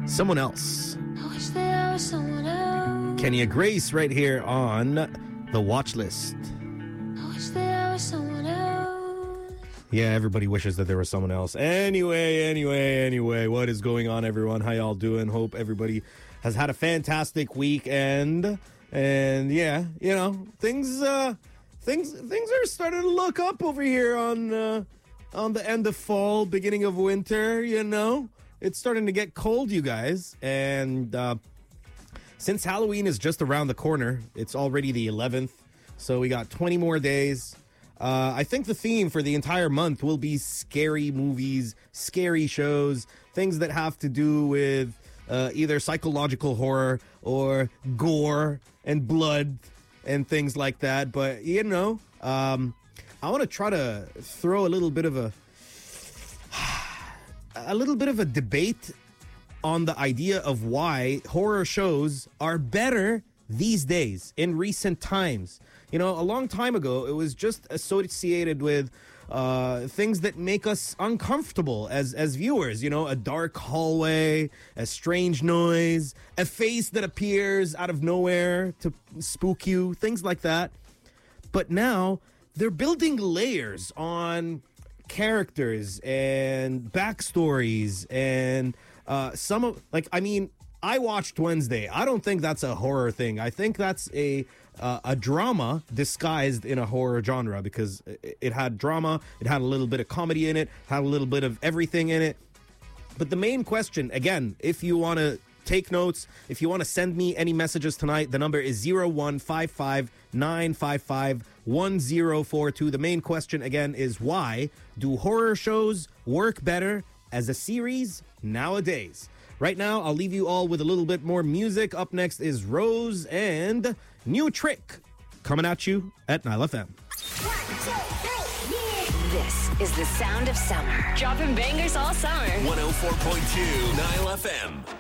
Someone Else. I wish that I was someone else. Kenya Grace right here on the watch list. I wish that I was someone else. Yeah, everybody wishes that there was someone else. Anyway, what is going on, everyone? How y'all doing? Hope everybody has had a fantastic weekend. And yeah, you know, things are starting to look up over here on the end of fall, beginning of winter, you know. It's starting to get cold, you guys. And since Halloween is just around the corner, it's already the 11th. So we got 20 more days. I think the theme for the entire month will be scary movies, scary shows, things that have to do with either psychological horror or gore and blood and things like that. But, you know, I want to try to throw a little bit of a debate on the idea of why horror shows are better these days in recent times. You know, a long time ago, it was just associated with things that make us uncomfortable as viewers. You know, a dark hallway, a strange noise, a face that appears out of nowhere to spook you, things like that. But now they're building layers on characters and backstories and I watched Wednesday. I don't think that's a horror thing. I think that's a drama disguised in a horror genre, because it had drama, it had a little bit of comedy in it, had a little bit of everything in it. But the main question, again, if you want to take notes, if you want to send me any messages tonight, the number is 0155-955-1042. The main question, again, is why do horror shows work better as a series nowadays? Right now, I'll leave you all with a little bit more music. Up next is Rose and New Trick coming at you at Nile FM. 1, 2, 3, yeah. This is the sound of summer. Dropping bangers all summer. 104.2 Nile FM.